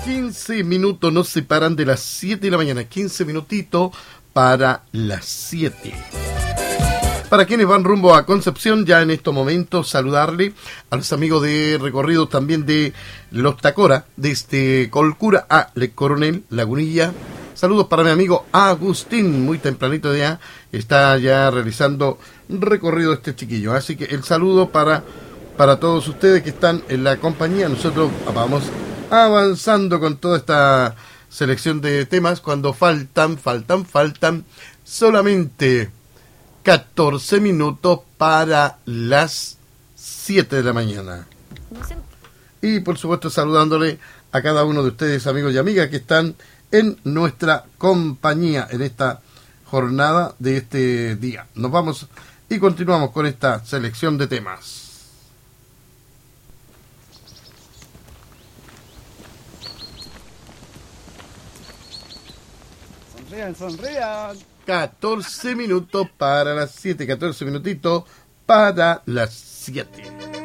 15 minutos nos separan de las 7 de la mañana. 15 minutitos para las 7. Para quienes van rumbo a Concepción, ya en estos momentos saludarle a los amigos de recorrido también de Los Tacora, desde Colcura a Le Coronel, Lagunilla. Saludos para mi amigo Agustín, muy tempranito ya, está ya realizando recorrido este chiquillo. Así que el saludo para todos ustedes que están en la compañía. Nosotros vamos avanzando con toda esta selección de temas cuando faltan solamente 14 minutos para las 7 de la mañana. Y por supuesto saludándole a cada uno de ustedes, amigos y amigas que están en nuestra compañía en esta jornada de este día. Nos vamos y continuamos con esta selección de temas. Sonrían. 14 minutos para las 7, 14 minutitos para las 7.